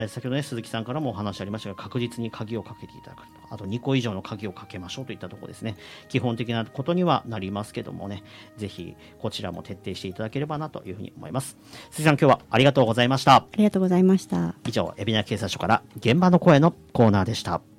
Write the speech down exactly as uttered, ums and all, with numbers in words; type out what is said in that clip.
先ほどね鈴木さんからもお話ありましたが、確実に鍵をかけていただくと、あとにこ以上の鍵をかけましょうといったところですね。基本的なことにはなりますけどもね、ぜひこちらも徹底していただければなというふうに思います。鈴木さん、今日はありがとうございました。 ありがとうございました。 以上、海老名警察署から現場の声のコーナーでした。